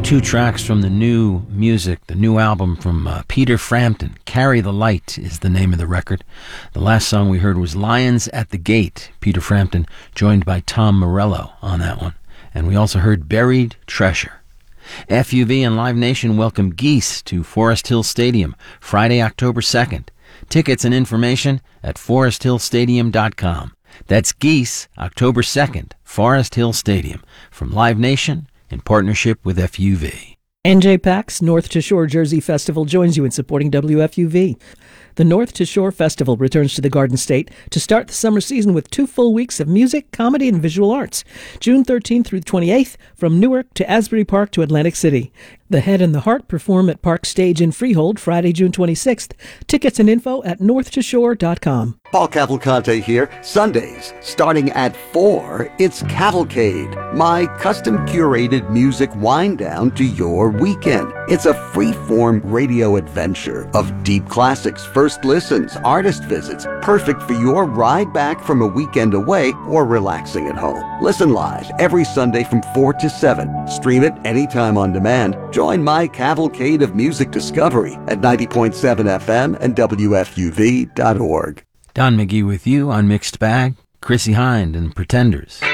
Two tracks from the new music, the new album from Peter Frampton. Carry the Light is the name of the record. The last song we heard was Lions at the Gate. Peter Frampton joined by Tom Morello on that one. And we also heard Buried Treasure. FUV and Live Nation welcome Geese to Forest Hill Stadium Friday, October 2nd. Tickets and information at foresthillstadium.com. That's Geese, October 2nd, Forest Hill Stadium, from Live Nation in partnership with FUV. NJ Pack's North to Shore Jersey Festival joins you in supporting WFUV. The North to Shore Festival returns to the Garden State to start the summer season with 2 full weeks of music, comedy, and visual arts, June 13th through 28th, from Newark to Asbury Park to Atlantic City. The Head and the Heart perform at Park Stage in Freehold Friday, June 26th. Tickets and info at northtoshore.com. Paul Cavalcante here. Sundays, starting at 4, it's Cavalcade, my custom-curated music wind-down to your weekend. It's a free-form radio adventure of deep classics, first listens, artist visits, perfect for your ride back from a weekend away or relaxing at home. Listen live every Sunday from 4 to 7. Stream it anytime on demand. Join my cavalcade of music discovery at 90.7 FM and WFUV.org. Don McGee with you on Mixed Bag, Chrissy Hind and Pretenders.